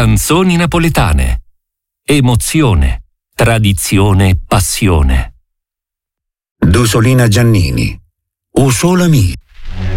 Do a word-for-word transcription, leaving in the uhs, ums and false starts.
Canzoni napoletane. Emozione, tradizione, passione. Dusolina Giannini. O sola mi.